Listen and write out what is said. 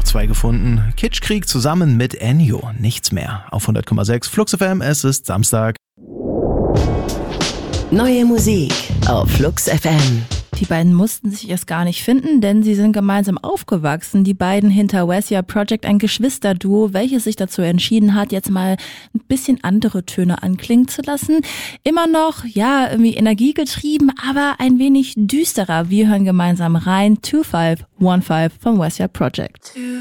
noch 2 gefunden. Kitschkrieg zusammen mit Ennio. Nichts mehr. Auf 100,6 Flux FM. Es ist Samstag. Neue Musik auf Flux FM. Die beiden mussten sich erst gar nicht finden, denn sie sind gemeinsam aufgewachsen. Die beiden hinter Wesya Project, ein Geschwisterduo, welches sich dazu entschieden hat, jetzt mal ein bisschen andere Töne anklingen zu lassen. Immer noch, ja, irgendwie energiegetrieben, aber ein wenig düsterer. Wir hören gemeinsam rein. 2515 vom Wesya Project.